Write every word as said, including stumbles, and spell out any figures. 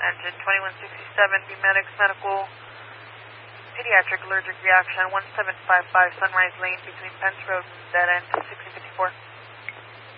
Engine twenty-one sixty-seven, Medics Medical, Pediatric Allergic Reaction, one seven five five Sunrise Lane between Pence Road and Dead End, sixty fifty-four.